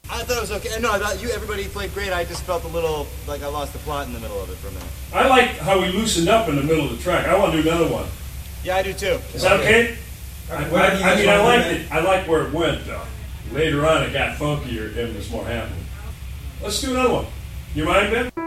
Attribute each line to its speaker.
Speaker 1: I thought it was okay. No, I thought everybody played great. I just felt a little like I lost the plot in the middle of it for a minute.
Speaker 2: I like how we loosened up in the middle of the track. I want to do another one.
Speaker 1: Yeah, I do too.
Speaker 2: Is that okay? I liked
Speaker 3: it.
Speaker 2: I like where it went, though. Later on, it got funkier and was more happening. Let's do another one. You mind, Ben?